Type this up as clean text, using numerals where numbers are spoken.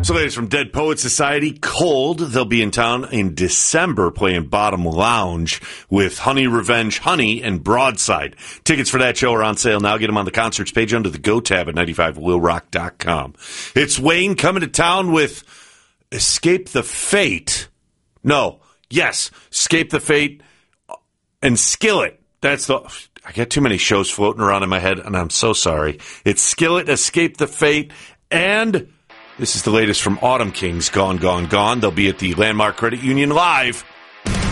So latest from Dead Poets Society, Cold. They'll be in town in December playing Bottom Lounge with Honey Revenge Honey and Broadside. Tickets for that show are on sale now. Get them on the concerts page under the Go tab at 95willrock.com. It's Wayne coming to town with Escape the Fate. Escape the Fate and Skillet. I got too many shows floating around in my head, and I'm so sorry. It's Skillet, Escape the Fate, and this is the latest from Autumn Kings, Gone, Gone, Gone. They'll be at the Landmark Credit Union live